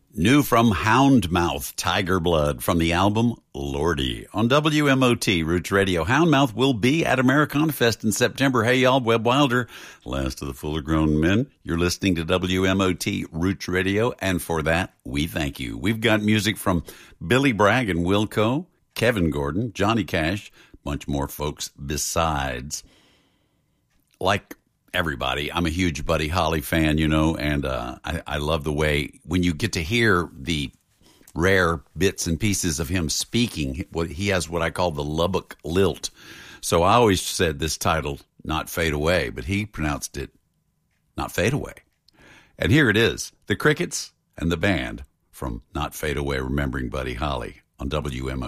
New from Houndmouth, Tiger Blood, from the album Lordy on WMOT Roots Radio. Houndmouth will be at Americana Fest in September. Hey, y'all, Webb Wilder, last of the fuller grown men. You're listening to WMOT Roots Radio, and for that, we thank you. We've got music from Billy Bragg and Wilco, Kevin Gordon, Johnny Cash, a bunch more folks besides. Like everybody, I'm a huge Buddy Holly fan, you know, and I love the way when you get to hear the rare bits and pieces of him speaking. He has what I call the Lubbock lilt. So I always said this title, Not Fade Away, but he pronounced it Not Fade Away. And here it is, the Crickets and the band from Not Fade Away, remembering Buddy Holly on WMO.